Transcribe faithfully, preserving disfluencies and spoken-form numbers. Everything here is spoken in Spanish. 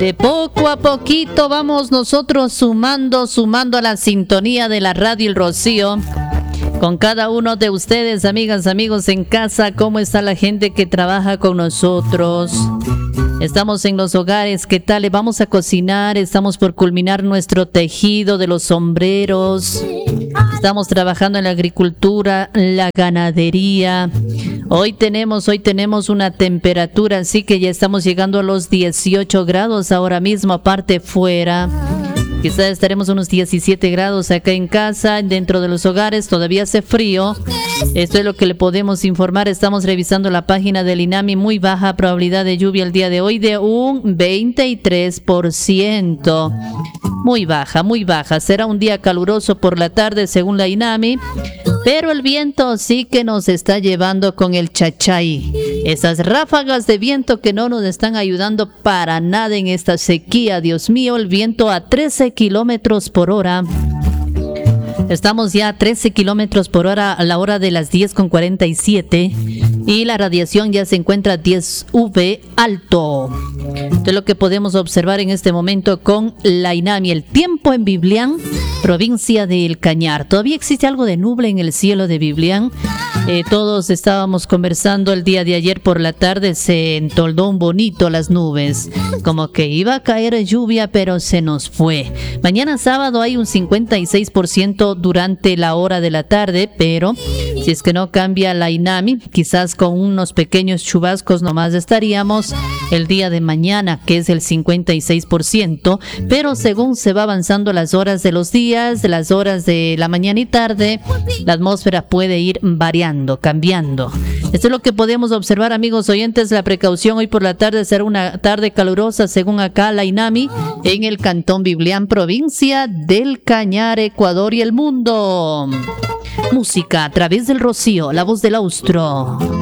De poco a poquito vamos nosotros sumando, sumando a la sintonía de la radio El Rocío. Con cada uno de ustedes, amigas, amigos en casa, ¿cómo está la gente que trabaja con nosotros? Estamos en los hogares, ¿qué tal? Vamos a cocinar, estamos por culminar nuestro tejido de los sombreros. Estamos trabajando en la agricultura, la ganadería. Hoy tenemos, hoy tenemos una temperatura, así que ya estamos llegando a los dieciocho grados ahora mismo, aparte fuera. Quizás estaremos unos diecisiete grados acá en casa, dentro de los hogares todavía hace frío. Esto es lo que le podemos informar. Estamos revisando la página del INAMI, muy baja probabilidad de lluvia el día de hoy de un veintitrés por ciento. Muy baja, muy baja. Será un día caluroso por la tarde según la INAMI, pero el viento sí que nos está llevando con el chachay. Esas ráfagas de viento que no nos están ayudando para nada en esta sequía. Dios mío, el viento a trece kilómetros por hora. Estamos ya a trece kilómetros por hora a la hora de las diez con cuarenta y siete y la radiación ya se encuentra a diez V alto. Esto es lo que podemos observar en este momento con la INAMI. El tiempo en Biblián, provincia del Cañar. Todavía existe algo de nube en el cielo de Biblián. Eh, todos estábamos conversando el día de ayer por la tarde, se entoldó un bonito las nubes, como que iba a caer lluvia, pero se nos fue. Mañana sábado hay un cincuenta y seis por ciento durante la hora de la tarde, pero si es que no cambia la INAMI, quizás con unos pequeños chubascos nomás estaríamos el día de mañana, que es el cincuenta y seis por ciento, pero según se va avanzando las horas de los días, de las horas de la mañana y tarde, la atmósfera puede ir variando, cambiando. Esto es lo que podemos observar, amigos oyentes. La precaución hoy por la tarde será una tarde calurosa, según acá la INAMI, en el Cantón Biblián, provincia del Cañar, Ecuador y el mundo. Música a través del Rocío, la voz del austro.